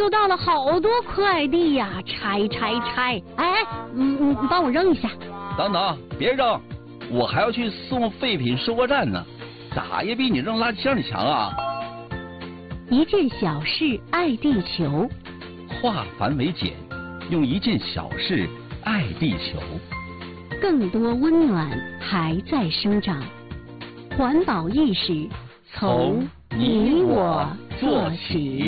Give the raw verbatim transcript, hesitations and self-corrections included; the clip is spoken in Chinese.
收到了好多快递呀，拆拆拆！哎，嗯，你帮我扔一下。 等等，别扔，我还要去送废品收货站呢，咋也比你扔垃圾箱里强啊！ 一件小事爱地球， 化繁为简，用一件小事爱地球。 更多温暖还在生长，环保意识从你我做起。